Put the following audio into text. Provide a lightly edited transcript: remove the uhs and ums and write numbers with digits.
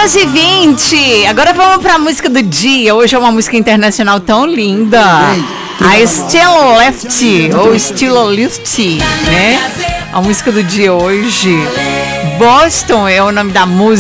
11h20. Agora vamos pra música do dia. Hoje é uma música internacional tão linda. A Still Left, ou Still Lift, né? A música do dia hoje. Boston é o nome da música.